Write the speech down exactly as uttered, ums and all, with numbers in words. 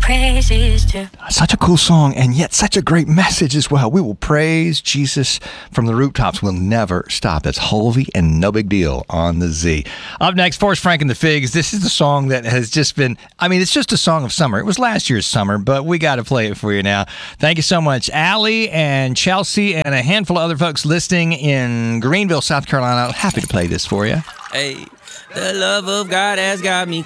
praises to. Such a cool song, and yet such a great message as well. We will praise Jesus from the rooftops. We'll never stop. That's Hulvey and No Big Deal on the Z. Up next, Forrest Frank and the Figs. This is the song that has just been, I mean, it's just a song of summer. It was last year's summer, but we got to play it for you now. Thank you so much, Allie and Chelsea and a handful of other folks listening in Greenville, South Carolina. Happy to play this for you. Hey, the love of God has got me